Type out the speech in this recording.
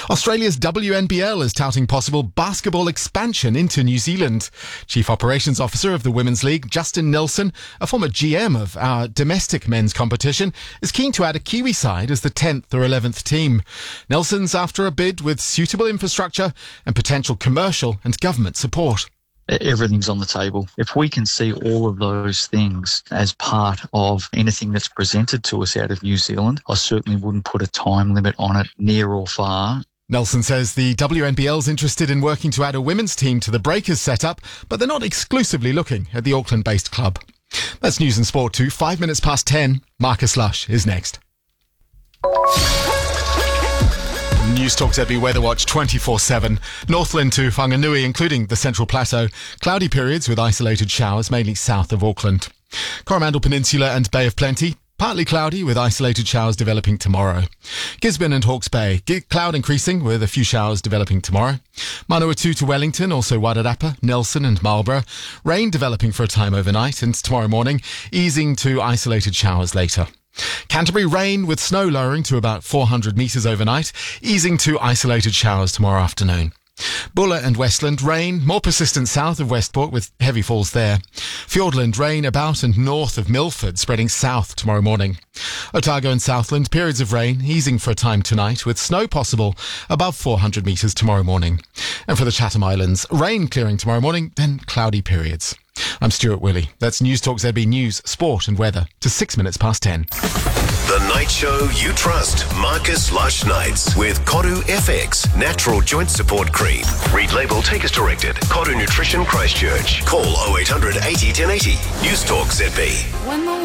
Australia's WNBL is touting possible basketball expansion into New Zealand. Chief Operations Officer of the Women's League, Justin Nelson, a former GM of our domestic men's competition, is keen to add a Kiwi side as the 10th or 11th team. Nelson's after a bid with suitable infrastructure and potential commercial and government support. Everything's on the table. If we can see all of those things as part of anything that's presented to us out of New Zealand, I certainly wouldn't put a time limit on it, near or far. Nelson says the WNBL's interested in working to add a women's team to the Breakers setup, but they're not exclusively looking at the Auckland-based club. That's news and sport too. 5 minutes past 10. Marcus Lush is next. News Talk ZB Weather Watch 24/7. Northland to Whanganui, including the Central Plateau. Cloudy periods with isolated showers, mainly south of Auckland. Coromandel Peninsula and Bay of Plenty. Partly cloudy with isolated showers developing tomorrow. Gisborne and Hawke's Bay. Cloud increasing with a few showers developing tomorrow. Manawatu to Wellington, also Wairarapa, Nelson and Marlborough. Rain developing for a time overnight and tomorrow morning, easing to isolated showers later. Canterbury, rain with snow lowering to about 400 metres overnight, easing to isolated showers tomorrow afternoon. Buller and Westland, rain, more persistent south of Westport with heavy falls there. Fiordland, rain about and north of Milford, spreading south tomorrow morning. Otago and Southland, periods of rain, easing for a time tonight with snow possible above 400 metres tomorrow morning. And for the Chatham Islands, rain clearing tomorrow morning, then cloudy periods. I'm Stuart Willey. That's News Talk ZB News, Sport and Weather to 6 minutes past 10. The night show you trust. Marcus Lush Nights with Koru FX Natural Joint Support Cream. Read label, take as directed. Koru Nutrition Christchurch. Call 0800 80 1080. News Talk ZB.